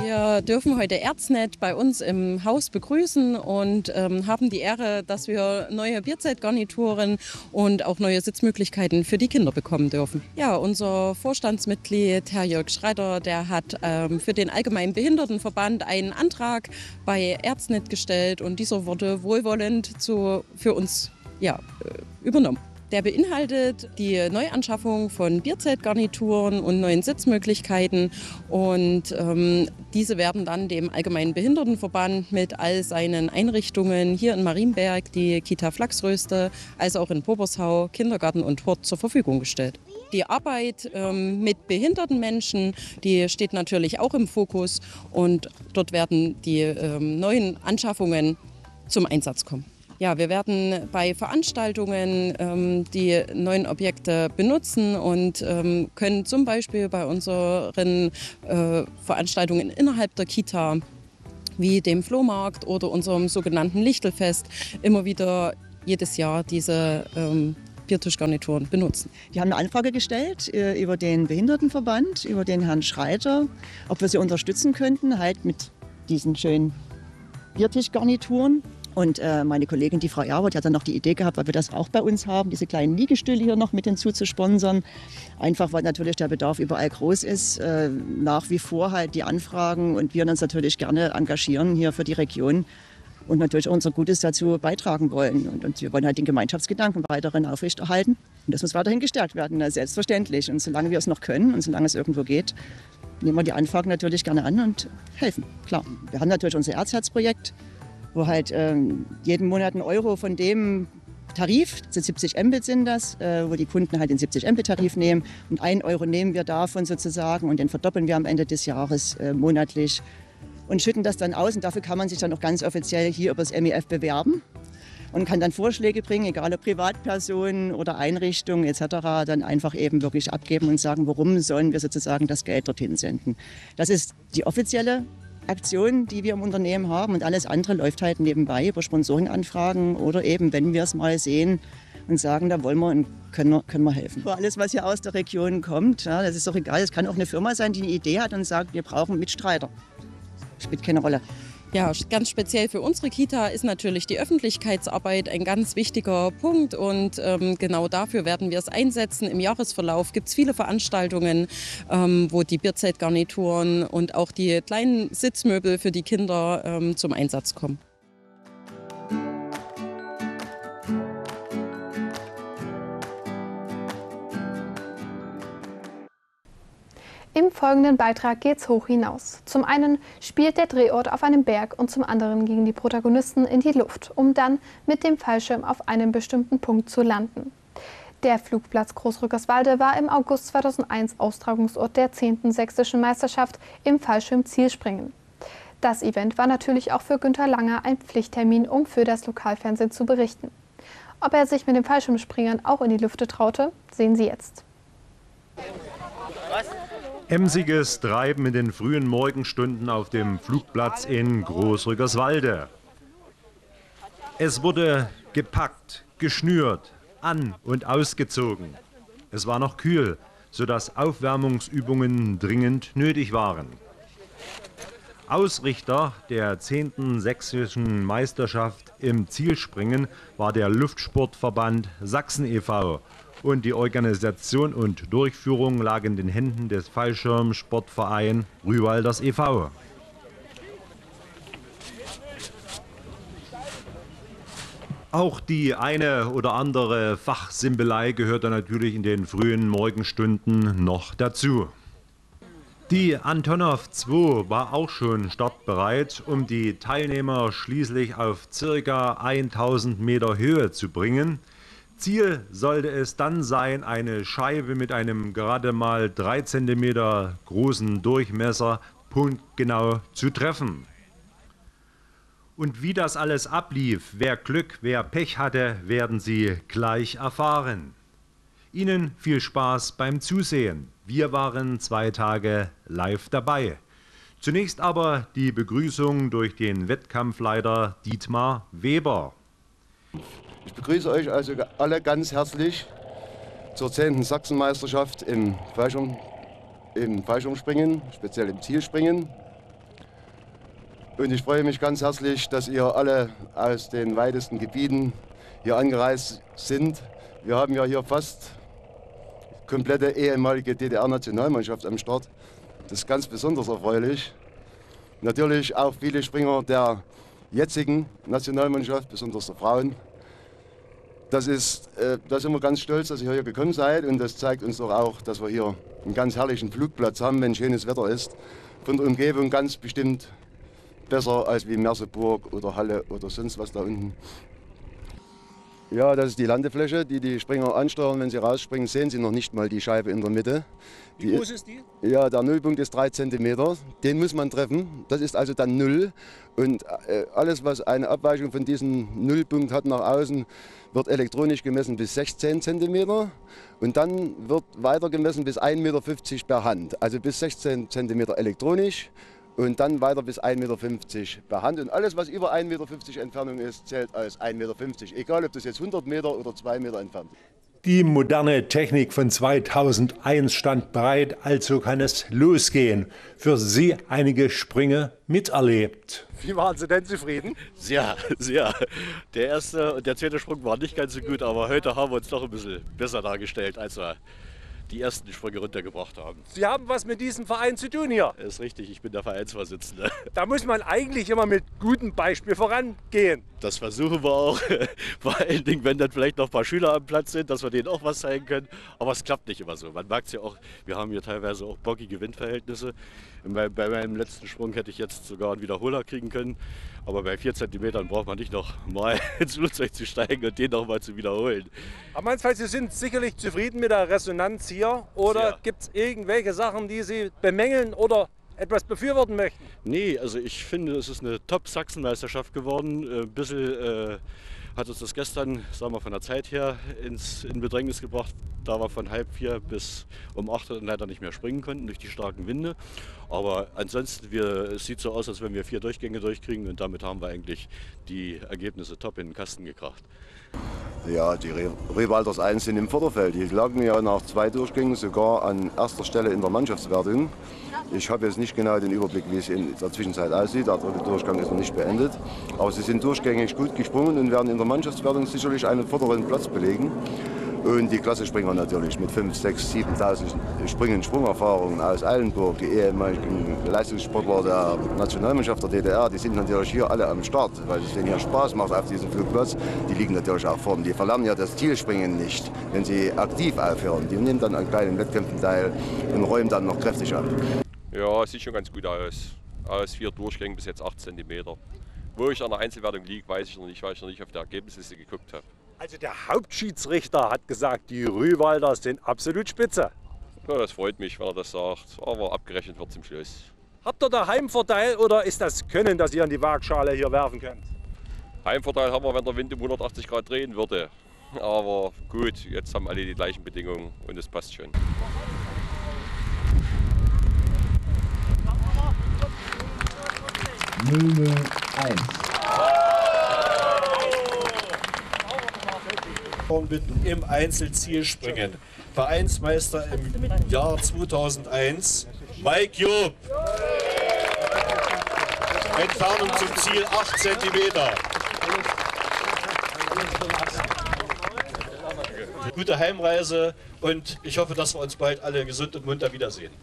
Wir dürfen heute Erznet bei uns im Haus begrüßen und haben die Ehre, dass wir neue Bierzeltgarnituren und auch neue Sitzmöglichkeiten für die Kinder bekommen dürfen. Ja, unser Vorstandsmitglied, Herr Jörg Schreiter, der hat für den Allgemeinen Behindertenverband einen Antrag bei Erznet gestellt und dieser wurde wohlwollend für uns übernommen. Der beinhaltet die Neuanschaffung von Bierzeltgarnituren und neuen Sitzmöglichkeiten und diese werden dann dem Allgemeinen Behindertenverband mit all seinen Einrichtungen hier in Marienberg, die Kita Flachsröste, als auch in Pobershau, Kindergarten und Hort zur Verfügung gestellt. Die Arbeit mit behinderten Menschen, die steht natürlich auch im Fokus und dort werden die neuen Anschaffungen zum Einsatz kommen. Ja, wir werden bei Veranstaltungen die neuen Objekte benutzen und können zum Beispiel bei unseren Veranstaltungen innerhalb der Kita, wie dem Flohmarkt oder unserem sogenannten Lichtelfest, immer wieder jedes Jahr diese Biertischgarnituren benutzen. Die haben eine Anfrage gestellt über den Behindertenverband, über den Herrn Schreiter, ob wir sie unterstützen könnten, halt mit diesen schönen Biertischgarnituren. Und meine Kollegin, die Frau Erber, die hat dann noch die Idee gehabt, weil wir das auch bei uns haben, diese kleinen Liegestühle hier noch mit hinzuzusponsern. Einfach, weil natürlich der Bedarf überall groß ist. Nach wie vor halt die Anfragen und wir uns natürlich gerne engagieren hier für die Region und natürlich unser Gutes dazu beitragen wollen. Und wir wollen halt den Gemeinschaftsgedanken weiterhin aufrechterhalten. Und das muss weiterhin gestärkt werden, selbstverständlich. Und solange wir es noch können und solange es irgendwo geht, nehmen wir die Anfragen natürlich gerne an und helfen. Klar, wir haben natürlich unser Erzherzprojekt, wo halt jeden Monat €1 von dem Tarif, 70 Mbit sind das, wo die Kunden halt den 70 Mbit Tarif nehmen und €1 nehmen wir davon sozusagen und den verdoppeln wir am Ende des Jahres monatlich und schütten das dann aus und dafür kann man sich dann auch ganz offiziell hier über das MEF bewerben und kann dann Vorschläge bringen, egal ob Privatpersonen oder Einrichtungen etc., dann einfach eben wirklich abgeben und sagen, warum sollen wir sozusagen das Geld dorthin senden. Das ist die offizielle Aktionen, die wir im Unternehmen haben und alles andere läuft halt nebenbei über Sponsoring-Anfragen oder eben, wenn wir es mal sehen und sagen, da wollen wir und können wir helfen. Alles, was hier aus der Region kommt, ja, das ist doch egal, es kann auch eine Firma sein, die eine Idee hat und sagt, wir brauchen Mitstreiter. Spielt keine Rolle. Ja, ganz speziell für unsere Kita ist natürlich die Öffentlichkeitsarbeit ein ganz wichtiger Punkt und genau dafür werden wir es einsetzen. Im Jahresverlauf gibt es viele Veranstaltungen, wo die Bierzeltgarnituren und auch die kleinen Sitzmöbel für die Kinder zum Einsatz kommen. Im folgenden Beitrag geht's hoch hinaus. Zum einen spielt der Drehort auf einem Berg und zum anderen gehen die Protagonisten in die Luft, um dann mit dem Fallschirm auf einem bestimmten Punkt zu landen. Der Flugplatz Großrückerswalde war im August 2001 Austragungsort der 10. Sächsischen Meisterschaft im Fallschirm-Zielspringen. Das Event war natürlich auch für Günther Langer ein Pflichttermin, um für das Lokalfernsehen zu berichten. Ob er sich mit dem Fallschirmspringern auch in die Lüfte traute, sehen Sie jetzt. Emsiges Treiben in den frühen Morgenstunden auf dem Flugplatz in Großrückerswalde. Es wurde gepackt, geschnürt, an- und ausgezogen. Es war noch kühl, sodass Aufwärmungsübungen dringend nötig waren. Ausrichter der 10. Sächsischen Meisterschaft im Zielspringen war der Luftsportverband Sachsen e.V. und die Organisation und Durchführung lag in den Händen des Fallschirmsportvereins Rühwalders e.V. Auch die eine oder andere Fachsimpelei gehörte natürlich in den frühen Morgenstunden noch dazu. Die Antonov 2 war auch schon startbereit, um die Teilnehmer schließlich auf ca. 1000 Meter Höhe zu bringen. Ziel sollte es dann sein, eine Scheibe mit einem gerade mal 3 cm großen Durchmesser punktgenau zu treffen. Und wie das alles ablief, wer Glück, wer Pech hatte, werden Sie gleich erfahren. Ihnen viel Spaß beim Zusehen. Wir waren 2 Tage live dabei. Zunächst aber die Begrüßung durch den Wettkampfleiter Dietmar Weber. Ich begrüße euch also alle ganz herzlich zur 10. Sachsenmeisterschaft im Fallschirmspringen, speziell im Zielspringen. Und ich freue mich ganz herzlich, dass ihr alle aus den weitesten Gebieten hier angereist sind. Wir haben ja hier fast komplette ehemalige DDR-Nationalmannschaft am Start. Das ist ganz besonders erfreulich. Natürlich auch viele Springer der jetzigen Nationalmannschaft, besonders der Frauen. Da sind wir ganz stolz, dass ihr hier gekommen seid, und das zeigt uns doch auch, dass wir hier einen ganz herrlichen Flugplatz haben, wenn schönes Wetter ist. Von der Umgebung ganz bestimmt besser als wie Merseburg oder Halle oder sonst was da unten. Ja, das ist die Landefläche, die die Springer ansteuern. Wenn sie rausspringen, sehen sie noch nicht mal die Scheibe in der Mitte. Wie groß ist die? Ja, der Nullpunkt ist 3 cm. Den muss man treffen. Das ist also dann 0. Und alles, was eine Abweichung von diesem Nullpunkt hat nach außen, wird elektronisch gemessen bis 16 cm. Und dann wird weiter gemessen bis 1,50 Meter per Hand. Also bis 16 cm elektronisch. Und dann weiter bis 1,50 Meter per Hand. Und alles, was über 1,50 Meter Entfernung ist, zählt als 1,50 Meter. Egal, ob das jetzt 100 Meter oder 2 Meter entfernt ist. Die moderne Technik von 2001 stand bereit, also kann es losgehen. Für Sie einige Sprünge miterlebt. Wie waren Sie denn zufrieden? Sehr, sehr. Der erste und der zweite Sprung waren nicht ganz so gut, aber heute haben wir uns doch ein bisschen besser dargestellt, als wir die ersten Sprünge runtergebracht haben. Sie haben was mit diesem Verein zu tun hier. Das ist richtig, ich bin der Vereinsvorsitzende. Da muss man eigentlich immer mit gutem Beispiel vorangehen. Das versuchen wir auch, vor allen Dingen, wenn dann vielleicht noch ein paar Schüler am Platz sind, dass wir denen auch was zeigen können. Aber es klappt nicht immer so. Man merkt es ja auch, wir haben hier teilweise auch bockige Windverhältnisse. Bei meinem letzten Sprung hätte ich jetzt sogar einen Wiederholer kriegen können. Aber bei 4 cm braucht man nicht noch mal ins Flugzeug zu steigen und den noch mal zu wiederholen. Aber meinetwegen, Sie sind sicherlich zufrieden mit der Resonanz hier? Oder gibt es irgendwelche Sachen, die Sie bemängeln oder etwas befürworten möchten? Nee, also ich finde, es ist eine Top-Sachsenmeisterschaft geworden. Ein bisschen hat uns das gestern, sagen wir, von der Zeit her in Bedrängnis gebracht, da wir von 3:30 bis um 8 leider nicht mehr springen konnten durch die starken Winde. Aber ansonsten, es sieht so aus, als wenn wir 4 Durchgänge durchkriegen, und damit haben wir eigentlich die Ergebnisse top in den Kasten gekracht. Ja, die Rehwalders 1 sind im Vorderfeld. Die lagen ja nach 2 Durchgängen sogar an erster Stelle in der Mannschaftswertung. Ich habe jetzt nicht genau den Überblick, wie es in der Zwischenzeit aussieht. Der dritte Durchgang ist noch nicht beendet. Aber sie sind durchgängig gut gesprungen und werden in der Mannschaftswertung sicherlich einen vorderen Platz belegen. Und die Klassespringer natürlich mit 5.000, 6.000, 7.000 Sprungerfahrungen aus Eilenburg, die ehemaligen Leistungssportler der Nationalmannschaft der DDR, die sind natürlich hier alle am Start, weil es denen hier Spaß macht auf diesem Flugplatz. Die liegen natürlich auch vorne. Die verlernen ja das Zielspringen nicht, wenn sie aktiv aufhören. Die nehmen dann an kleinen Wettkämpfen teil und räumen dann noch kräftig ab. Ja, sieht schon ganz gut aus. Aus 4 Durchgängen bis jetzt 8 cm. Wo ich an der Einzelwertung liege, weiß ich noch nicht, weil ich noch nicht auf die Ergebnisliste geguckt habe. Also der Hauptschiedsrichter hat gesagt, die Rühwalder sind absolut spitze. Ja, das freut mich, wenn er das sagt, aber abgerechnet wird zum Schluss. Habt ihr da Heimvorteil oder ist das Können, das ihr in die Waagschale hier werfen könnt? Heimvorteil haben wir, wenn der Wind um 180 Grad drehen würde. Aber gut, jetzt haben alle die gleichen Bedingungen und es passt schon. Im Einzelzielspringen. Vereinsmeister im Jahr 2001, Mike Job. Entfernung zum Ziel 8 cm. Gute Heimreise und ich hoffe, dass wir uns bald alle gesund und munter wiedersehen.